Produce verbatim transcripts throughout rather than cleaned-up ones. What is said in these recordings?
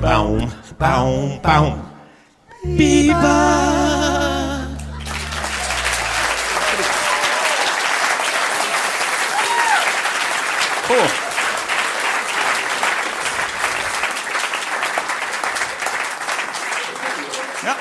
Baum, Baum, Baum. Biber. Oh. Ja.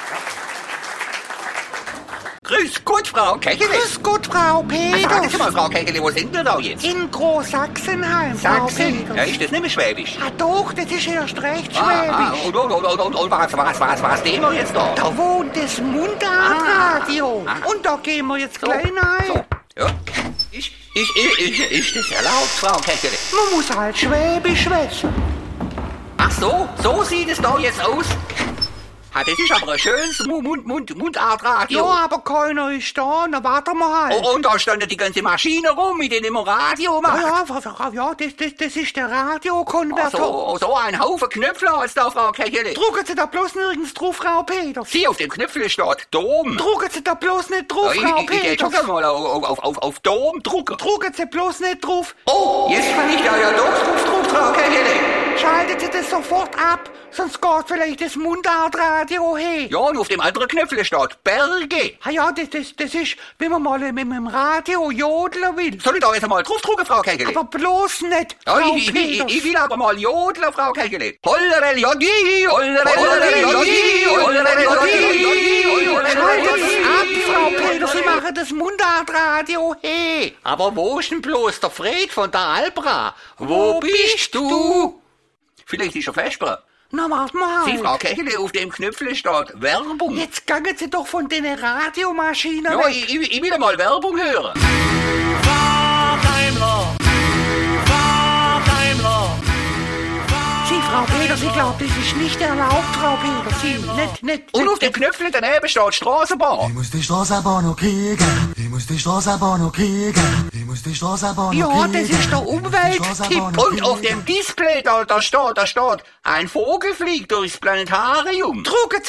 Grüß Gott, Frau Kechele. Grüß Gott, Frau Peters. Sagen Sie mal, Frau Kechele, wo sind wir da jetzt? In Großsachsenheim, Frau Sachsen? Peters. Ja, ist das nicht mehr Schwäbisch? Ah doch, das ist erst recht Ah, ah, schwäbisch. und, und, und, und, und was, was, was, was stehen wir jetzt da? Da wohnt das Mundartradio. Ah, ah. Und da gehen wir jetzt So, gleich rein. so, ja. Ich, ich, ich, ich, ist das erlaubt, Frau Kechele? Man muss halt Schwäbisch schwätzen. Ach so, so sieht es da jetzt aus. Ah, das ist aber ein schönes Mund, Mund, Mund, Mundartradio. Ja, aber keiner ist da, na warten wir halt. Oh, und da stand die ganze Maschine rum, mit denen immer Radio macht. Ja, ja, ja, das, das, das ist der Ach Radiokonverter. so, so ein Haufen Knöpfe hat's da, Frau Kechele. Drucken Sie da bloß nirgends drauf, Frau Peters. Sie, auf dem Knöpfel steht Dom. Drucken Sie da bloß nicht drauf, Ja, Frau ich, ich, ich, ich Peters. mal auf, auf, auf, auf Dom drucken. Drucken Sie bloß nicht drauf. Oh, jetzt kann ich da ja doch drauf, drauf, Frau Kechele. Schalten Sie das sofort ab, sonst geht vielleicht das Mundartradio her. Ja, und auf dem anderen Knöpfel steht Berge. Ah ja, das, das, das ist, wenn man mal mit dem Radio jodeln will. Soll ich da jetzt mal drauf drucken, Frau Kechele? Aber bloß nicht, Ja, Frau ich, ich, ich, Peters. ich will aber mal jodeln, Frau Kechele. Hollerel, jodi, hollerel, hollerel, jodi, hollerel, jodi, Schalten Sie ab, Frau hollerel, Peters, Sie machen das Mundartradio her. Aber wo ist denn bloß der Fred von der Albra? Wo bist du? Vielleicht ist er Vesper. Na, warten wir Sie, halt. Frau Kechele, auf dem Knöpfel steht Werbung. Jetzt gangen Sie doch von den Radiomaschinen Ja, weg. ich, ich, ich will mal Werbung hören. Sie, Frau Peters, ich glaube, das ist nicht erlaubt, Frau Peters. Sie, nicht, nicht. Und auf dem Knöpfel daneben steht Straßenbahn. Ich muss die Straßenbahn noch kriegen. Ich muss die Straßenbahn noch kriegen. Ich muss die Straßenbahn noch Ja, kriegen. das ist der Ich muss die Umwelttipp. Straßenbahn noch Und auf kriegen. dem Display, da, da steht, da steht, ein Vogel fliegt durchs Planetarium. Drucken